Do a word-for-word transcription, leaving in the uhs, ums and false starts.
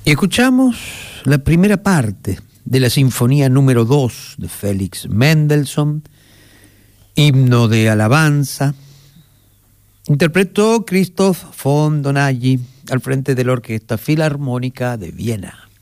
Escuchamos la primera parte de la Sinfonía número dos de Félix Mendelssohn, Himno de Alabanza. Interpretó Christoph von Dohnanyi al frente de la Orquesta Filarmónica de Viena.